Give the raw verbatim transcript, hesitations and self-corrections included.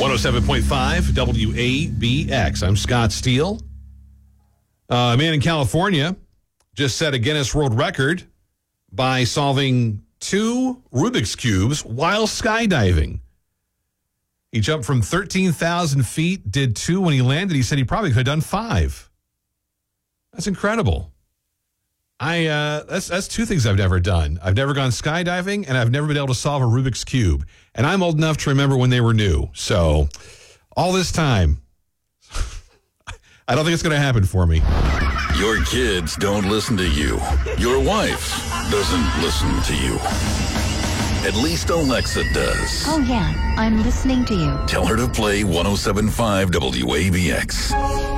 one oh seven point five W A B X. I'm Scott Steele. Uh, a man in California just set a Guinness World Record by solving two Rubik's Cubes while skydiving. He jumped from thirteen thousand feet, did two when he landed. He said he probably could have done five. That's incredible. I uh, that's that's two things I've never done. I've never gone skydiving, and I've never been able to solve a Rubik's Cube. And I'm old enough to remember when they were new. So all this time, I don't think it's going to happen for me. Your kids don't listen to you. Your wife doesn't listen to you. At least Alexa does. Oh, yeah, I'm listening to you. Tell her to play one oh seven point five W A B X.